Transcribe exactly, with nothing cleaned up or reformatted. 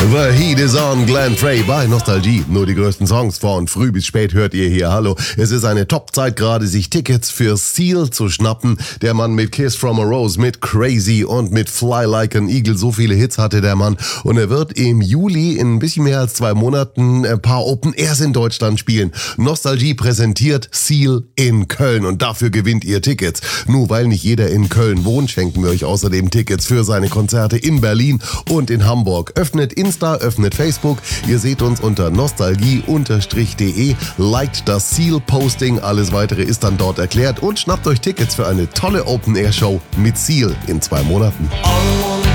The Heat is on, Glenn Frey bei Nostalgie. Nur die größten Songs von früh bis spät hört ihr hier. Hallo, es ist eine Top-Zeit gerade, sich Tickets für Seal zu schnappen. Der Mann mit Kiss from a Rose, mit Crazy und mit Fly Like an Eagle. So viele Hits hatte der Mann. Und er wird im Juli in ein bisschen mehr als zwei Monaten ein paar Open Airs in Deutschland spielen. Nostalgie präsentiert Seal in Köln und dafür gewinnt ihr Tickets. Nur weil nicht jeder in Köln wohnt, schenken wir euch außerdem Tickets für seine Konzerte in Berlin und in Hamburg. Öffnet Insta, öffnet Facebook. Ihr seht uns unter nostalgie-de. Liked das Seal-Posting. Alles weitere ist dann dort erklärt. Und schnappt euch Tickets für eine tolle Open-Air-Show mit Seal in zwei Monaten.